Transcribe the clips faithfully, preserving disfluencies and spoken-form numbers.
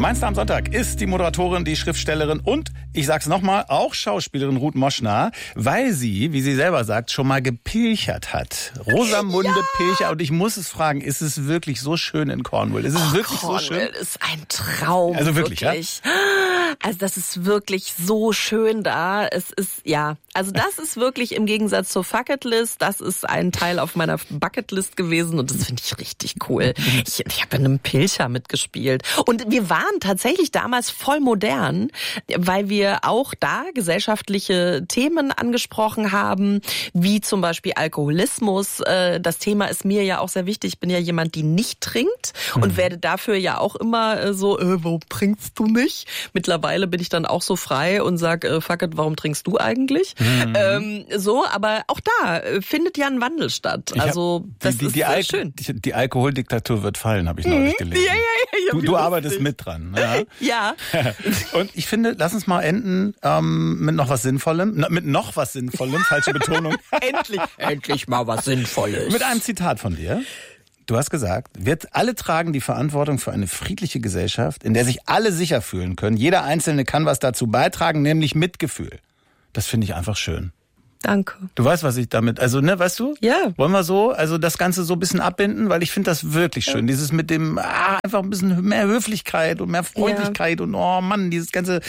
Mein Star am Sonntag ist die Moderatorin, die Schriftstellerin und, ich sag's nochmal, auch Schauspielerin Ruth Moschner, weil sie, wie sie selber sagt, schon mal gepilchert hat. Rosamunde ja. Pilcher. Und ich muss es fragen, ist es wirklich so schön in Cornwall? Ist es oh, wirklich Cornwall so schön? Ist ein Traum. Also wirklich, wirklich. ja? Also das ist wirklich so schön da. Es ist, ja, also das ist wirklich im Gegensatz zur Fucketlist, das ist ein Teil auf meiner Bucketlist gewesen und das finde ich richtig cool. Ich, ich habe in einem Pilcher mitgespielt und wir waren tatsächlich damals voll modern, weil wir auch da gesellschaftliche Themen angesprochen haben, wie zum Beispiel Alkoholismus. Das Thema ist mir ja auch sehr wichtig. Ich bin ja jemand, die nicht trinkt und mhm. werde dafür ja auch immer so, äh, warum trinkst du nicht? Mittlerweile bin ich dann auch so frei und sag, äh, fuck it, warum trinkst du eigentlich? Mhm. Ähm, so, aber auch da äh, findet ja ein Wandel statt. Also hab, das die, die, ist die sehr Al- schön. Die, die Alkoholdiktatur wird fallen, habe ich neulich gelesen. Ja, ja, ja, du du arbeitest mit dran. Ja. ja. Und ich finde, lass uns mal enden ähm, mit noch was Sinnvollem. Mit noch was Sinnvollem, falsche Betonung. endlich, endlich mal was Sinnvolles. Mit einem Zitat von dir. Du hast gesagt, wir alle tragen die Verantwortung für eine friedliche Gesellschaft, in der sich alle sicher fühlen können. Jeder Einzelne kann was dazu beitragen, nämlich Mitgefühl. Das finde ich einfach schön. Danke. Du weißt, was ich damit, also, ne, weißt du? Ja. Wollen wir so, also das Ganze so ein bisschen abbinden, weil ich finde das wirklich schön. Ja. Dieses mit dem, ah, einfach ein bisschen mehr Höflichkeit und mehr Freundlichkeit ja. und oh Mann, dieses ganze,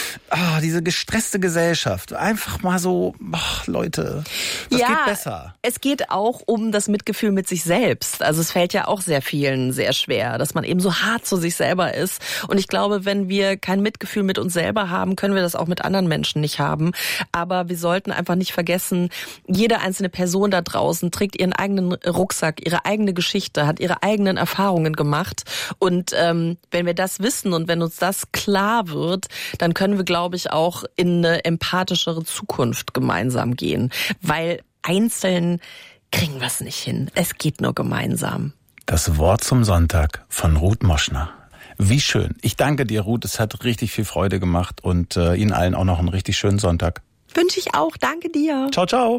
ah, diese gestresste Gesellschaft. Einfach mal so, ach, Leute, das ja, geht besser. Es geht auch um das Mitgefühl mit sich selbst. Also es fällt ja auch sehr vielen sehr schwer, dass man eben so hart zu sich selber ist. Und ich glaube, wenn wir kein Mitgefühl mit uns selber haben, können wir das auch mit anderen Menschen nicht haben. Aber wir sollten einfach nicht vergessen, jede einzelne Person da draußen trägt ihren eigenen Rucksack, ihre eigene Geschichte, hat ihre eigenen Erfahrungen gemacht. Und ähm, wenn wir das wissen und wenn uns das klar wird, dann können wir, glaube ich, auch in eine empathischere Zukunft gemeinsam gehen. Weil einzeln kriegen wir es nicht hin. Es geht nur gemeinsam. Das Wort zum Sonntag von Ruth Moschner. Wie schön. Ich danke dir, Ruth. Es hat richtig viel Freude gemacht und äh, Ihnen allen auch noch einen richtig schönen Sonntag. Wünsche ich auch. Danke dir. Ciao, ciao.